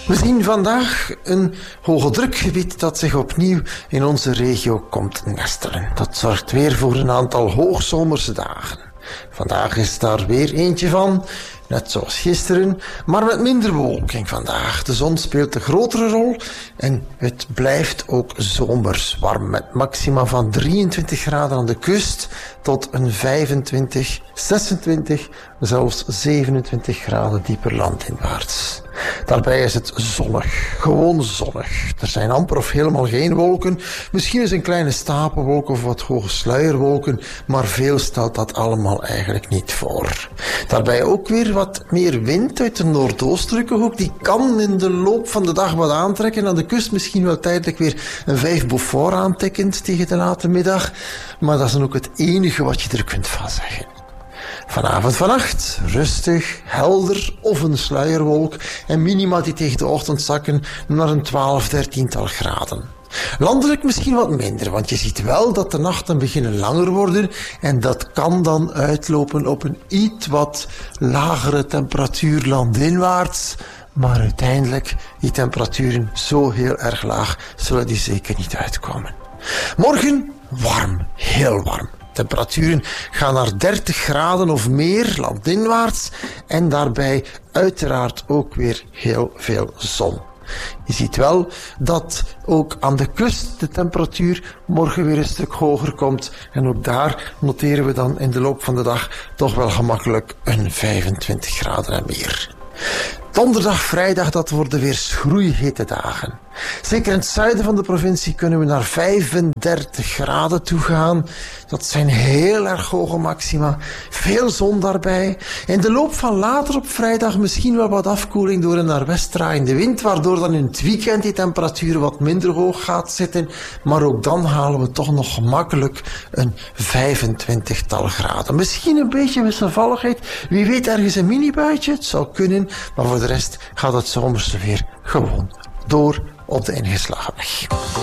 We zien vandaag een hoge drukgebied dat zich opnieuw in onze regio komt nestelen. Dat zorgt weer voor een aantal hoogzomerse dagen. Vandaag is daar weer eentje van, net zoals gisteren, maar met minder bewolking vandaag. De zon speelt de grotere rol en het blijft ook zomers warm met maxima van 23 graden aan de kust tot een 25, 26, zelfs 27 graden dieper landinwaarts. Daarbij is het zonnig, gewoon zonnig. Er zijn amper of helemaal geen wolken. Misschien is een kleine stapelwolk of wat hoge sluierwolken, maar veel stelt dat allemaal eigenlijk niet voor. Daarbij ook weer wat meer wind uit de noordoostelijke hoek. Die kan in de loop van de dag wat aantrekken. Aan de kust misschien wel tijdelijk weer een 5 Beaufort aantikkend tegen de late middag. Maar dat is dan ook het enige wat je er kunt van zeggen. Vanavond, vannacht, rustig, helder of een sluierwolk en minima die tegen de ochtend zakken naar een 12, 13-tal graden. Landelijk misschien wat minder, want je ziet wel dat de nachten beginnen langer worden en dat kan dan uitlopen op een iets wat lagere temperatuur landinwaarts. Maar uiteindelijk, die temperaturen zo heel erg laag, zullen die zeker niet uitkomen. Morgen warm, heel warm. Temperaturen gaan naar 30 graden of meer landinwaarts en daarbij uiteraard ook weer heel veel zon. Je ziet wel dat ook aan de kust de temperatuur morgen weer een stuk hoger komt en ook daar noteren we dan in de loop van de dag toch wel gemakkelijk een 25 graden en meer. Donderdag, vrijdag, dat worden weer schroeihete dagen. Zeker in het zuiden van de provincie kunnen we naar 35 graden toe gaan. Dat zijn heel erg hoge maxima. Veel zon daarbij. In de loop van later op vrijdag misschien wel wat afkoeling door een naar west draaiende wind, waardoor dan in het weekend die temperatuur wat minder hoog gaat zitten. Maar ook dan halen we toch nog gemakkelijk een 25-tal graden. Misschien een beetje wisselvalligheid. Wie weet ergens een mini-buitje. Het zou kunnen. Maar voor de rest gaat het zomerse weer gewoon door op de ingeslagen weg.